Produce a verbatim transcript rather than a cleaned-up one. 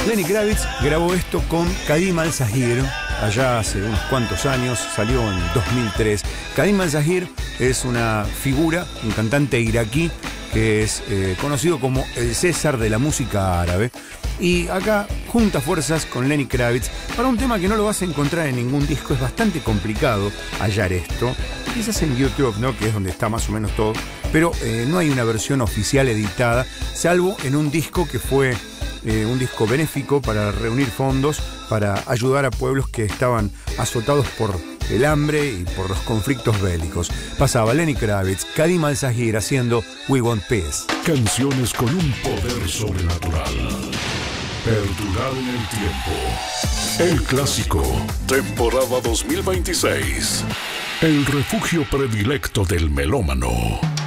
Lenny Kravitz grabó esto con Kadim Al-Zahir allá hace unos cuantos años, salió en dos mil tres. Kadim Al-Zahir es una figura, un cantante iraquí que es eh, conocido como el César de la música árabe. Y acá junta fuerzas con Lenny Kravitz para un tema que no lo vas a encontrar en ningún disco. Es bastante complicado hallar esto. Quizás en YouTube, ¿no? Que es donde está más o menos todo. Pero eh, no hay una versión oficial editada, salvo en un disco que fue eh, un disco benéfico para reunir fondos para ayudar a pueblos que estaban azotados por el hambre y por los conflictos bélicos. Pasaba Lenny Kravitz, Kadim Al-Zahir haciendo We Want Peace. Canciones con un poder sobrenatural. Perdurar en el tiempo. El clásico. Temporada dos mil veintiséis. El refugio predilecto del melómano.